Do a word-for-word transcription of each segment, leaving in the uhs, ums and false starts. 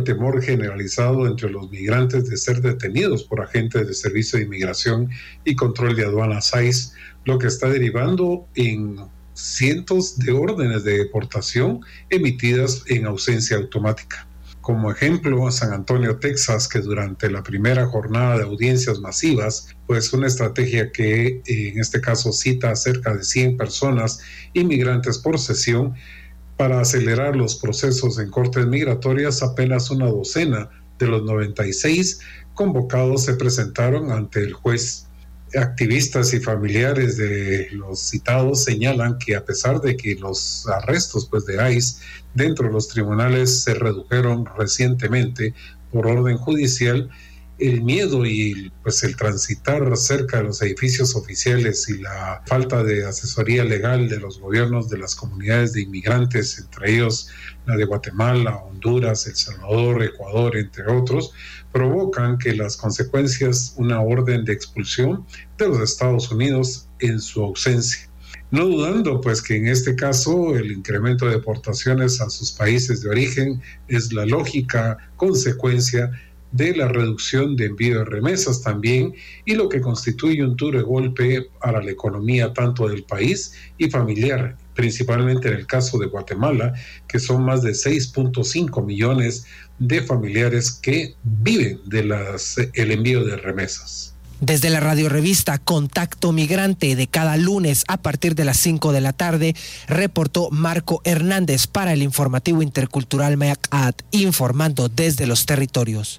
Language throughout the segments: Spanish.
temor generalizado entre los migrantes de ser detenidos por agentes del Servicio de Inmigración y Control de Aduanas I C E, lo que está derivando en cientos de órdenes de deportación emitidas en ausencia automática. Como ejemplo, San Antonio, Texas, que durante la primera jornada de audiencias masivas, pues una estrategia que en este caso cita a cerca de cien personas inmigrantes por sesión, para acelerar los procesos en cortes migratorias, apenas una docena de los noventa y seis convocados se presentaron ante el juez. Activistas y familiares de los citados señalan que a pesar de que los arrestos pues, de I C E dentro de los tribunales se redujeron recientemente por orden judicial, el miedo y pues, el transitar cerca de los edificios oficiales y la falta de asesoría legal de los gobiernos de las comunidades de inmigrantes, entre ellos la de Guatemala, Honduras, El Salvador, Ecuador, entre otros, provocan que las consecuencias, una orden de expulsión de los Estados Unidos en su ausencia. No dudando pues que en este caso el incremento de deportaciones a sus países de origen es la lógica consecuencia de la reducción de envío de remesas también, y lo que constituye un duro golpe para la economía tanto del país y familiar, principalmente en el caso de Guatemala, que son más de seis punto cinco millones de familiares que viven de las, el envío de remesas. Desde la radiorevista Contacto Migrante de cada lunes a partir de las cinco de la tarde, reportó Marco Hernández para el informativo intercultural Meacat, informando desde los territorios.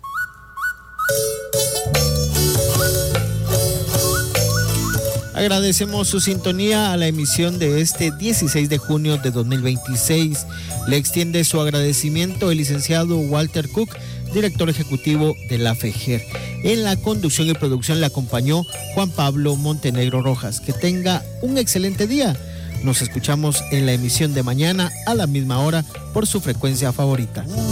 Agradecemos su sintonía a la emisión de este dieciséis de junio de dos mil veintiséis. Le extiende su agradecimiento el licenciado Walter Cook, director ejecutivo de la FEGER. En la conducción y producción le acompañó Juan Pablo Montenegro Rojas. Que tenga un excelente día. Nos escuchamos en la emisión de mañana a la misma hora por su frecuencia favorita.